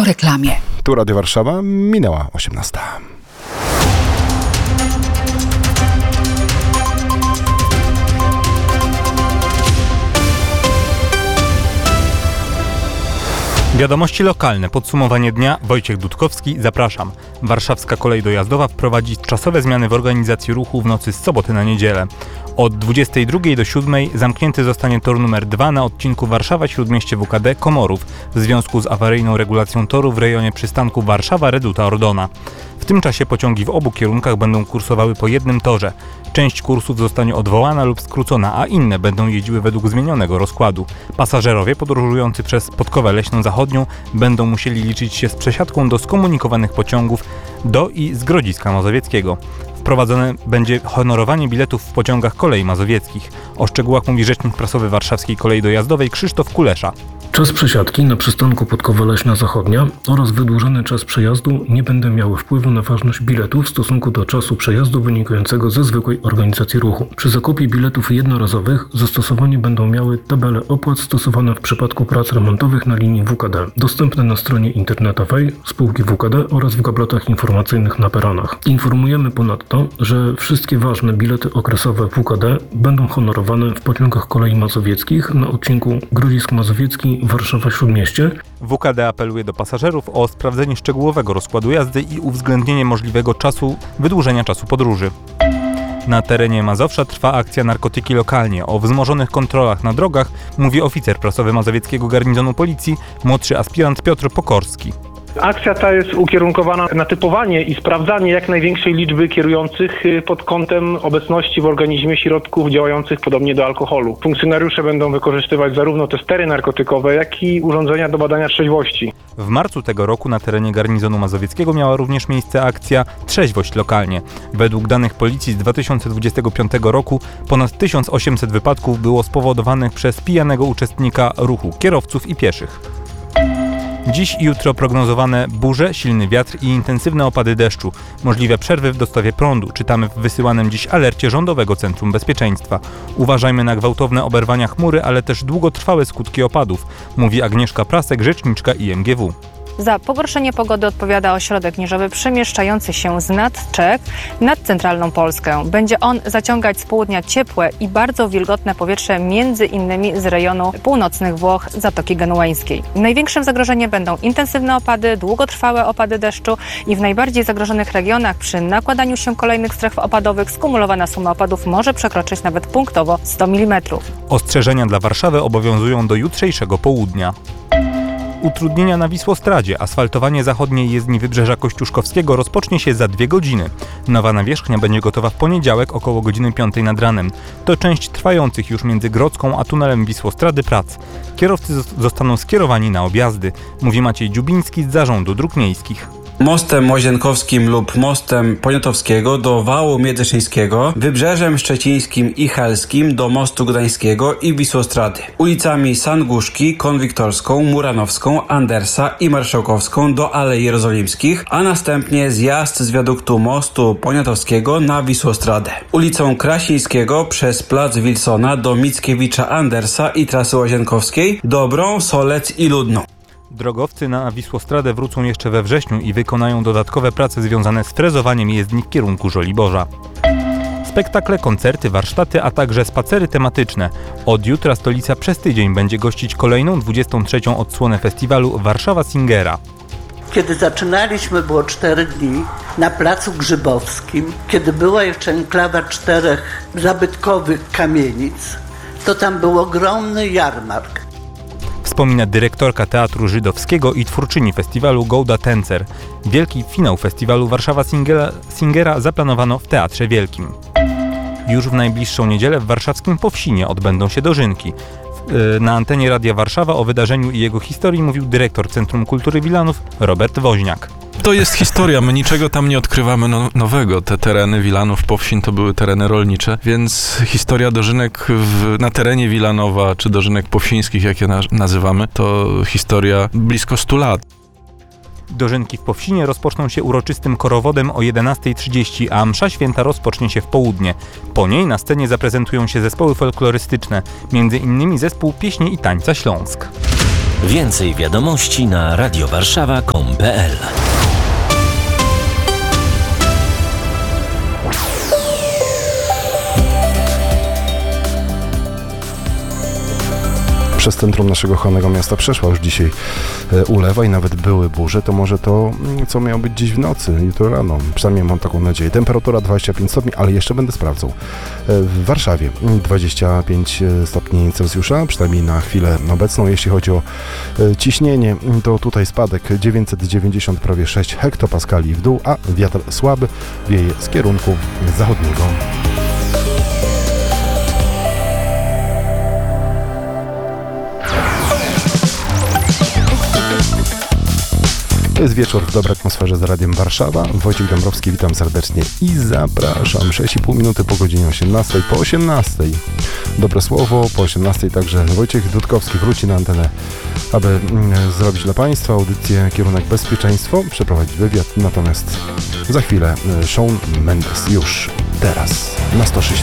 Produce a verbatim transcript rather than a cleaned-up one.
Po reklamie. Tu Radio Warszawa, minęła osiemnasta. Wiadomości lokalne. Podsumowanie dnia. Wojciech Dudkowski. Zapraszam. Warszawska Kolej Dojazdowa wprowadzi czasowe zmiany w organizacji ruchu w nocy z soboty na niedzielę. Od dwudziestej drugiej do siódmej zamknięty zostanie tor numer dwa na odcinku Warszawa-Śródmieście W K D Komorów w związku z awaryjną regulacją toru w rejonie przystanku Warszawa-Reduta-Ordona. W tym czasie pociągi w obu kierunkach będą kursowały po jednym torze. Część kursów zostanie odwołana lub skrócona, a inne będą jeździły według zmienionego rozkładu. Pasażerowie podróżujący przez Podkowę Leśną Zachodnią będą musieli liczyć się z przesiadką do skomunikowanych pociągów do i z Grodziska Mazowieckiego. Wprowadzone będzie honorowanie biletów w pociągach kolei mazowieckich. O szczegółach mówi rzecznik prasowy Warszawskiej Kolei Dojazdowej Krzysztof Kulesza. Czas przesiadki na przystanku Podkowa Leśna Zachodnia oraz wydłużony czas przejazdu nie będą miały wpływu na ważność biletu w stosunku do czasu przejazdu wynikającego ze zwykłej organizacji ruchu. Przy zakupie biletów jednorazowych zastosowanie będą miały tabele opłat stosowane w przypadku prac remontowych na linii W K D, dostępne na stronie internetowej spółki W K D oraz w gablotach informacyjnych na peronach. Informujemy ponadto, że wszystkie ważne bilety okresowe W K D będą honorowane w pociągach kolei mazowieckich na odcinku Grodzisk Mazowiecki Warszawa-Śródmieście. W K D apeluje do pasażerów o sprawdzenie szczegółowego rozkładu jazdy i uwzględnienie możliwego czasu wydłużenia czasu podróży. Na terenie Mazowsza trwa akcja Narkotyki lokalnie. O wzmożonych kontrolach na drogach mówi oficer prasowy Mazowieckiego Garnizonu Policji, młodszy aspirant Piotr Pokorski. Akcja ta jest ukierunkowana na typowanie i sprawdzanie jak największej liczby kierujących pod kątem obecności w organizmie środków działających podobnie do alkoholu. Funkcjonariusze będą wykorzystywać zarówno te stery narkotykowe, jak i urządzenia do badania trzeźwości. W marcu tego roku na terenie Garnizonu Mazowieckiego miała również miejsce akcja Trzeźwość lokalnie. Według danych policji z dwa tysiące dwudziestego piątego roku ponad tysiąc osiemset wypadków było spowodowanych przez pijanego uczestnika ruchu, kierowców i pieszych. Dziś i jutro prognozowane burze, silny wiatr i intensywne opady deszczu. Możliwe przerwy w dostawie prądu. Czytamy w wysyłanym dziś alercie Rządowego Centrum Bezpieczeństwa. Uważajmy na gwałtowne oberwania chmury, ale też długotrwałe skutki opadów, mówi Agnieszka Prasek, rzeczniczka I M G W. Za pogorszenie pogody odpowiada ośrodek niżowy przemieszczający się z nad Czech nad centralną Polskę. Będzie on zaciągać z południa ciepłe i bardzo wilgotne powietrze, między innymi z rejonu północnych Włoch, Zatoki Genueńskiej. Największym zagrożeniem będą intensywne opady, długotrwałe opady deszczu i w najbardziej zagrożonych regionach przy nakładaniu się kolejnych stref opadowych skumulowana suma opadów może przekroczyć nawet punktowo sto milimetrów. Ostrzeżenia dla Warszawy obowiązują do jutrzejszego południa. Utrudnienia na Wisłostradzie. Asfaltowanie zachodniej jezdni Wybrzeża Kościuszkowskiego rozpocznie się za dwie godziny. Nowa nawierzchnia będzie gotowa w poniedziałek około godziny piątej nad ranem. To część trwających już między Grodzką a tunelem Wisłostrady prac. Kierowcy zostaną skierowani na objazdy, mówi Maciej Dziubiński z Zarządu Dróg Miejskich. Mostem Łazienkowskim lub mostem Poniatowskiego do Wału Miedyszyńskiego, Wybrzeżem Szczecińskim i Helskim do Mostu Gdańskiego i Wisłostrady, ulicami Sanguszki, Konwiktorską, Muranowską, Andersa i Marszałkowską do Alei Jerozolimskich, a następnie zjazd z wiaduktu Mostu Poniatowskiego na Wisłostradę, ulicą Krasińskiego przez Plac Wilsona do Mickiewicza Andersa i trasy Łazienkowskiej, Dobrą, Solec i Ludną. Drogowcy na Wisłostradę wrócą jeszcze we wrześniu i wykonają dodatkowe prace związane z frezowaniem jezdni w kierunku Żoliborza. Spektakle, koncerty, warsztaty, a także spacery tematyczne. Od jutra stolica przez tydzień będzie gościć kolejną dwudziestą trzecią odsłonę festiwalu Warszawa Singera. Kiedy zaczynaliśmy, było cztery dni na Placu Grzybowskim, kiedy była jeszcze enklawa czterech zabytkowych kamienic, to tam był ogromny jarmark. Wspomina dyrektorka Teatru Żydowskiego i twórczyni festiwalu Golda Tencer. Wielki finał festiwalu Warszawa Singera, Singera zaplanowano w Teatrze Wielkim. Już w najbliższą niedzielę w warszawskim Powsinie odbędą się dożynki. Na antenie Radia Warszawa o wydarzeniu i jego historii mówił dyrektor Centrum Kultury Wilanów Robert Woźniak. To jest historia, my niczego tam nie odkrywamy no, nowego. Te tereny Wilanów, Powsin to były tereny rolnicze, więc historia dożynek w, na terenie Wilanowa, czy dożynek powsińskich, jak je na, nazywamy, to historia blisko stu lat. Dożynki w Powsinie rozpoczną się uroczystym korowodem o jedenastej trzydzieści, a msza święta rozpocznie się w południe. Po niej na scenie zaprezentują się zespoły folklorystyczne, między innymi zespół Pieśni i Tańca Śląsk. Więcej wiadomości na radiowarszawa kropka com kropka pe el. Przez centrum naszego kochanego miasta przeszła już dzisiaj e, ulewa i nawet były burze, to może to, mm, co miało być dziś w nocy, jutro rano. Przynajmniej mam taką nadzieję. Temperatura dwadzieścia pięć stopni, ale jeszcze będę sprawdzał. E, w Warszawie dwadzieścia pięć stopni Celsjusza, przynajmniej na chwilę obecną. Jeśli chodzi o e, ciśnienie, to tutaj spadek dziewięćset dziewięćdziesiąt, prawie sześć hektopaskali w dół, a wiatr słaby wieje z kierunku zachodniego. To jest wieczór w dobrej atmosferze z Radiem Warszawa. Wojciech Dąbrowski, witam serdecznie i zapraszam. sześć i pół minuty po godzinie osiemnastej, po osiemnastej. Dobre słowo, po osiemnastej także Wojciech Dudkowski wróci na antenę, aby mm, zrobić dla Państwa audycję Kierunek Bezpieczeństwo, przeprowadzić wywiad. Natomiast za chwilę Shawn Mendes już teraz na sto sześć.